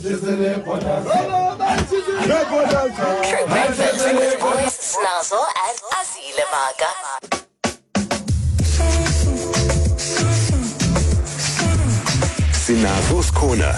Snazo and Azile Maga. Sinazo's Corner.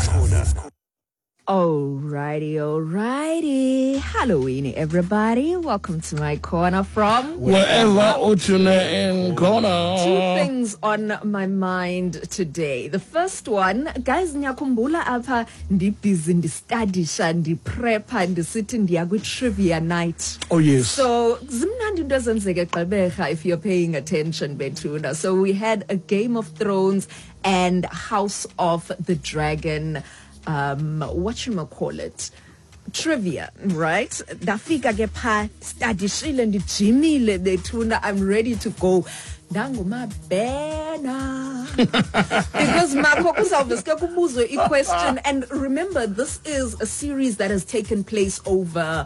Alrighty. Halloween, everybody. Welcome to my corner from wherever Utune in corner. Two things on my mind today. The first one, guys, nyakumbula apa ndi busy ndi studisha ndi prepper ndi sitting ndi trivia night. Oh yes. So zimnandi into ezenzeke gqeberha if you're paying attention, Betuna. So we had a Game of Thrones and House of the Dragon whatchamacallit, trivia, right? Dafika ke pha studishile ndijimile Betuna. I'm ready to go. Danguma bena. Because Marco kuzawuveske kubuzwe a question, and remember this is a series that has taken place over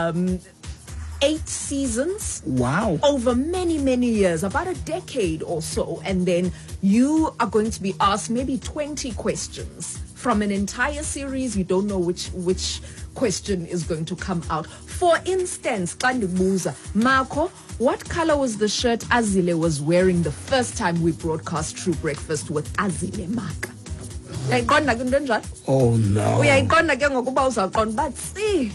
8 seasons. Wow. Over many years, about a decade or so. And then you are going to be asked maybe 20 questions from an entire series. You don't know which question is going to come out. For instance, Kandibuza, Marco, what color was the shirt Azile was wearing the first time we broadcast True Breakfast with Azile Maka? Oh no. But see,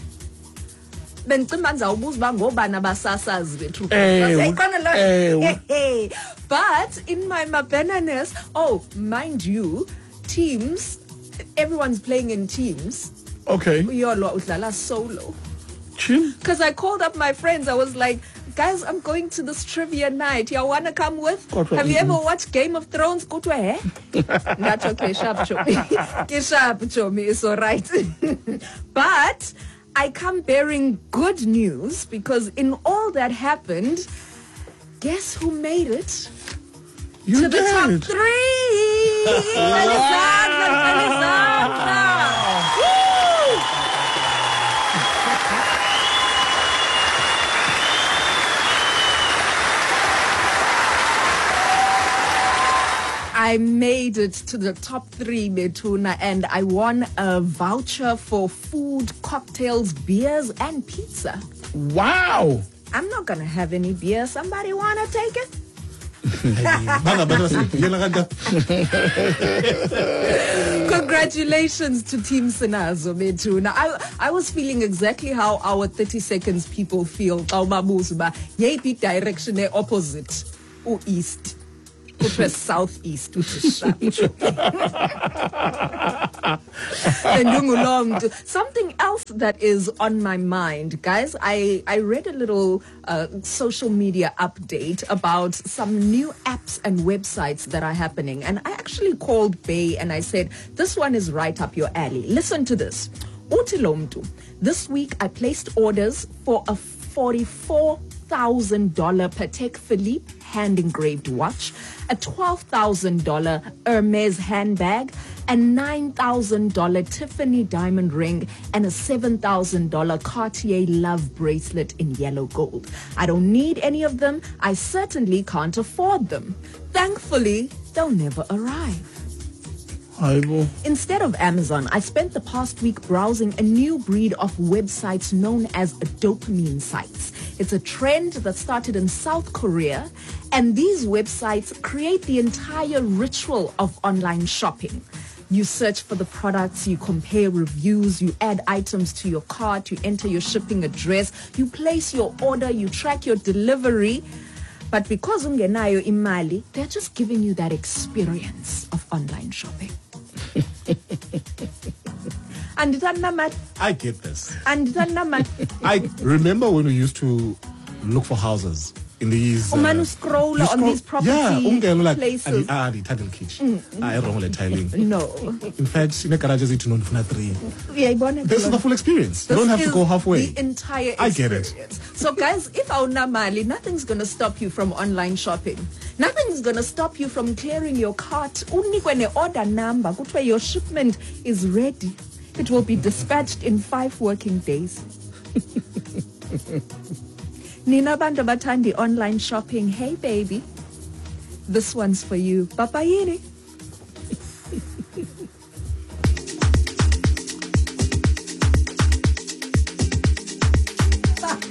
but in my mabenanes, mind you, teams, everyone's playing in teams. Okay. Solo. Chim? Because I called up my friends. I was like, guys, I'm going to this trivia night. Y'all want to come with? Have you ever watched Game of Thrones? Go to her. Not okay, sharp chomi. It's all right. But I come bearing good news, because in all that happened, guess who made it? You to did. The top 3. Felizarda. I made it to the top 3, Betuna, and I won a voucher for food, cocktails, beers, and pizza. Wow. I'm not going to have any beer. Somebody want to take it? Congratulations to Team Sinazo, Betuna. I was feeling exactly how our 30 seconds people feel. Yepi direction opposite. Or east. Which was southeast, which is something else that is on my mind, guys. I read a little social media update about some new apps and websites that are happening, and I actually called Bay and I said, this one is right up your alley. Listen to this. Utilomtu. This week I placed orders for a $44,000 Patek Philippe hand-engraved watch, a $12,000 Hermes handbag, a $9,000 Tiffany diamond ring, and a $7,000 Cartier Love bracelet in yellow gold. I don't need any of them. I certainly can't afford them. Thankfully, they'll never arrive. Instead of Amazon, I spent the past week browsing a new breed of websites known as dopamine sites. It's a trend that started in South Korea, and these websites create the entire ritual of online shopping. You search for the products, you compare reviews, you add items to your cart, you enter your shipping address, you place your order, you track your delivery. But because ungenayo imali, they're just giving you that experience of online shopping. I get this. I remember when we used to look for houses in these scroll on these property places. Title kitchen. Wrong tiling. No. In fact, in the garages it's known for 3. This is the full experience. You don't have to go halfway. The entire experience. I get it. So guys, if Mali, nothing's gonna stop you from online shopping. Nothing's gonna stop you from clearing your cart. Only when you order number, where your shipment is ready. It will be dispatched in 5 working days. Nina Banda Batandi online shopping. Hey baby, this one's for you. Papayini.